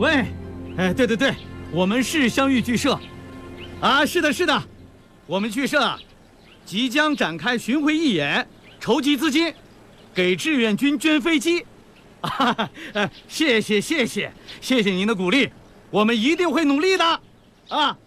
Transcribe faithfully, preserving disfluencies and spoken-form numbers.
喂，哎，对对对，我们是相遇剧社，啊，是的，是的，我们剧社啊，即将展开巡回义演，筹集资金，给志愿军捐飞机。啊，呃，谢谢谢谢谢谢您的鼓励，我们一定会努力的，啊。